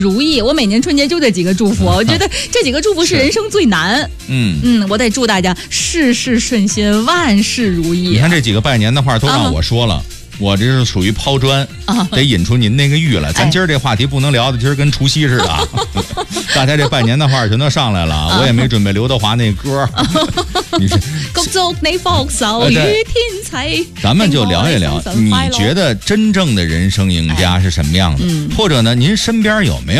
如意，我每年春节就这几个祝福，我觉得这几个祝福是人生最难。我得祝大家事事顺心，万事如意。 你看这几个拜年的话都让我说了。我这是属于抛砖，得引出您那个玉来。咱今儿这话题不能聊的，今儿跟除夕似的啊！大家这拜年的话全都上来了，我也没准备刘德华那歌。你是恭祝你福寿与天齐。 咱们就聊一聊，你觉得真正的人生赢家是什么样的？或者呢，您身边有没有